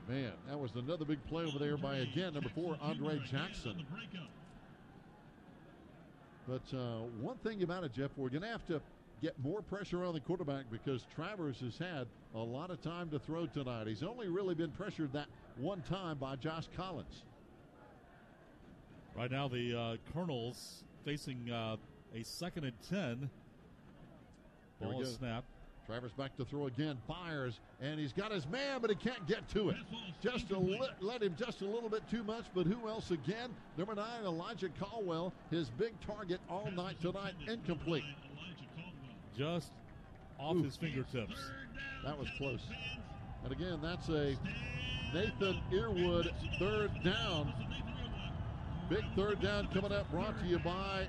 Man, that was another big play over there by, again, number 4, Andre Jackson. But one thing about it, Jeff, we're going to have to get more pressure on the quarterback because Travers has had a lot of time to throw tonight. He's only really been pressured that one time by Josh Collins. Right now the Colonels facing a 2nd and 10. Ball is snapped. Travers back to throw again, fires, and he's got his man, but he can't get to it. Just to let him just a little bit too much, but who else again? Number 9, Elijah Caldwell, his big target all night tonight, incomplete. Just off his fingertips. That was close. And again, that's a Nathan Earwood 3rd down. Big 3rd down coming up, brought to you by